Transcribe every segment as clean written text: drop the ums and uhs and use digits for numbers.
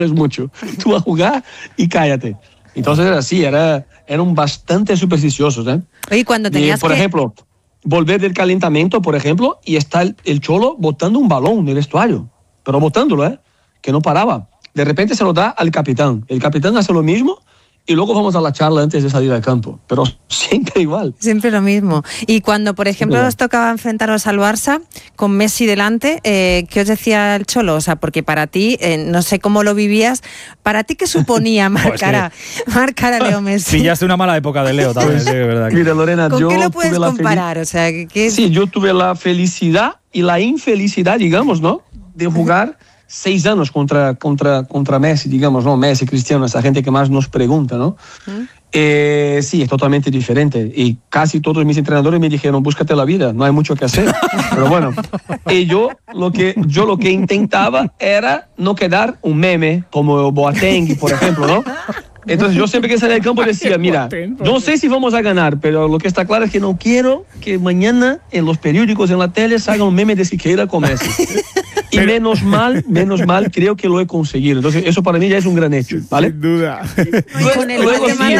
mucho. Tú a jugar y cállate. Entonces era así, eran bastante supersticiosos, ¿eh? Oye, cuando tenías por ejemplo, volver del calentamiento, por ejemplo, y está el Cholo botando un balón del vestuario, pero botándolo, ¿eh? Que no paraba. De repente se lo da al capitán. El capitán hace lo mismo y luego vamos a la charla antes de salir al campo. Pero siempre igual. Siempre lo mismo. Y cuando, por ejemplo, os tocaba enfrentaros al Barça con Messi delante, ¿qué os decía el Cholo? O sea, porque para ti, no sé cómo lo vivías, ¿para ti qué suponía marcar a Leo Messi? Pillaste una mala época de Leo también, sí, es verdad. Mira, Lorena, ¿Con qué lo puedes comparar? O sea, sí, yo tuve la felicidad y la infelicidad, digamos, ¿no? De jugar 6 años contra Messi, digamos, ¿no? Messi, Cristiano, esa gente que más nos pregunta, ¿no? Sí, es totalmente diferente. Y casi todos mis entrenadores me dijeron, búscate la vida, no hay mucho que hacer. Pero bueno, y yo lo que intentaba era no quedar un meme como Boateng, por ejemplo, ¿no? Entonces yo siempre que salía del campo decía, mira, no sé si vamos a ganar, pero lo que está claro es que no quiero que mañana en los periódicos, en la tele, salga un meme de Siqueira con Messi. Y menos mal, creo que lo he conseguido. Entonces eso para mí ya es un gran hecho, ¿vale? Sin duda. Con el luego, sí,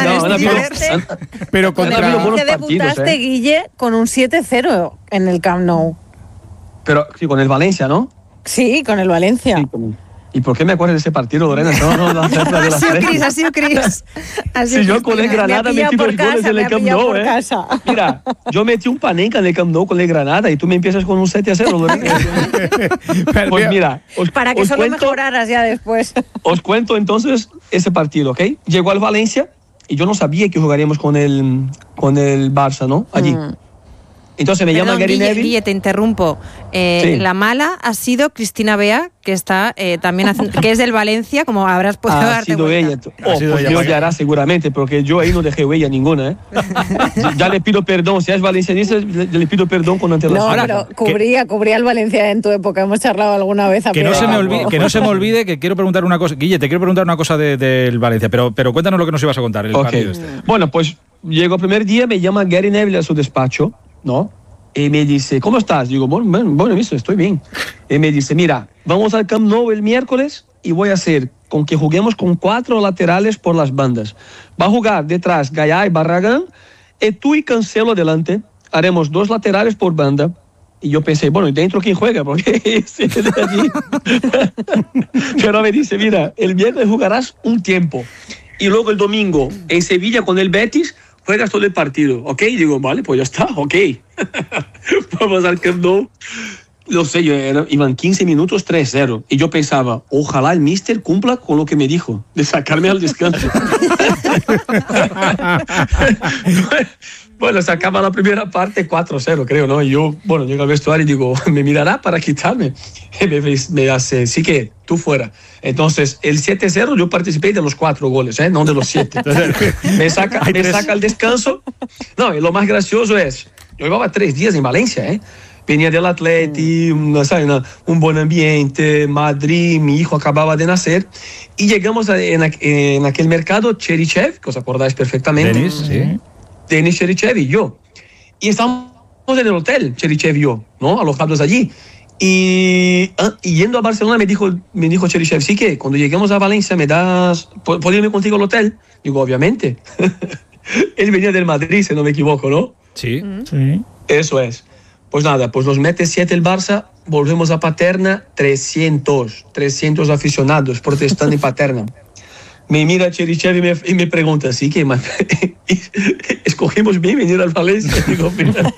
pero contra que debutaste, Guille, con un 7-0 en el Camp Nou. Pero sí, con el Valencia, ¿no? Sí, con el Valencia. Sí, ¿Y por qué me acuerdas de ese partido, Lorena? Ha sido Cris. Si yo con el Granada metí 2 goles en el Camp Nou, ¿eh? Mira, yo metí un Panenka en el Camp Nou con el Granada y tú me empiezas con un 7-0, Lorena. Pues mira, para que solo mejoraras ya después. Os cuento entonces ese partido, ¿ok? Llegó al Valencia y yo no sabía que jugaríamos con el Barça, ¿no? Allí. Entonces me llama Gary Neville. Guille, te interrumpo. Sí. La mala ha sido Cristina Bea, que está también que es del Valencia, como habrás podido darte cuenta. Ha sido ella. Pues yo ya hará seguramente, porque yo ahí no dejé huella ninguna, ¿eh? Ya le pido perdón, si es valencianista, le pido perdón con antelación. No, pero cubría el Valencia en tu época, hemos charlado alguna vez. Que no se me olvide que quiero preguntar una cosa. Guille, te quiero preguntar una cosa del Valencia, pero cuéntanos lo que nos ibas a contar, el partido este. Bueno, pues llegó el primer día, me llama Gary Neville a su despacho, ¿no? Y me dice, ¿cómo estás? Digo, bueno, estoy bien. Y me dice, mira, vamos al Camp Nou el miércoles y voy a hacer con que juguemos con 4 laterales por las bandas. Va a jugar detrás Gallá y Barragán, y tú y Cancelo delante. Haremos 2 laterales por banda. Y yo pensé, bueno, ¿y dentro quién juega? Porque ese de allí. Pero me dice, mira, el viernes jugarás un tiempo. Y luego el domingo en Sevilla con el Betis juegas todo el partido, ¿ok? Digo, vale, pues ya está, ok. Vamos al Camp Nou. No sé, iban 15 minutos 3-0. Y yo pensaba, ojalá el míster cumpla con lo que me dijo, de sacarme al descanso. Bueno, se acaba la primera parte 4-0, creo, ¿no? Y yo, llego al vestuario y digo, ¿me mirará para quitarme? Y me hace, sí que tú fuera. Entonces, el 7-0 yo participé de los 4 goles, ¿eh? No de los 7. me saca al descanso. No, y lo más gracioso es, yo llevaba 3 días en Valencia, ¿eh? Venía del Atleti, un buen ambiente, Madrid, mi hijo acababa de nacer. Y llegamos en aquel mercado, Cherichev, que os acordáis perfectamente. Denis, sí. Denis Cherichev y yo. Y estábamos en el hotel, Cherichev y yo, ¿no? Alojados allí. Y yendo a Barcelona me dijo Cherichev, sí que cuando lleguemos a Valencia ¿puedo irme contigo al hotel? Digo, obviamente. Él venía del Madrid, si no me equivoco, ¿no? Sí. Eso es. Pues nada, pues nos mete 7 el Barça, volvemos a Paterna, 300 aficionados protestando en Paterna. Me mira Cherichev y me pregunta, ¿sí que escogimos bien venir al Valencia? Digo,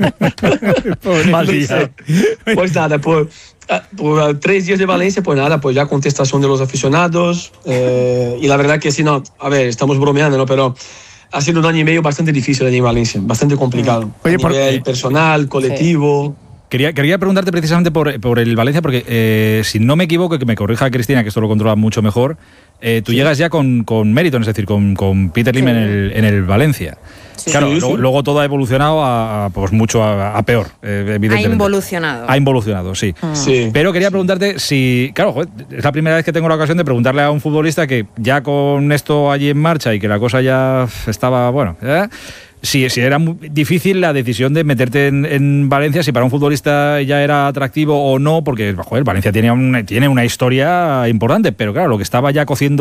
pues nada, por 3 días de Valencia, pues nada, pues ya contestación de los aficionados. Y la verdad que sí, no, a ver, estamos bromeando, ¿no? Pero ha sido un año y medio bastante difícil allí en Valencia, bastante complicado. Oye, a nivel personal, colectivo. Sí. Quería preguntarte precisamente por el Valencia, porque si no me equivoco, que me corrija Cristina, que esto lo controla mucho mejor, tú llegas ya con mérito, es decir, con Peter Lim en el Valencia. Sí. Claro, luego todo ha evolucionado pues mucho a peor, evidentemente. Ha involucionado, sí. Sí. Pero quería preguntarte si, claro, es la primera vez que tengo la ocasión de preguntarle a un futbolista que ya con esto allí en marcha y que la cosa ya estaba, si era muy difícil la decisión de meterte en Valencia, si para un futbolista ya era atractivo o no, porque Valencia tiene una historia importante, pero claro, lo que estaba ya cociendo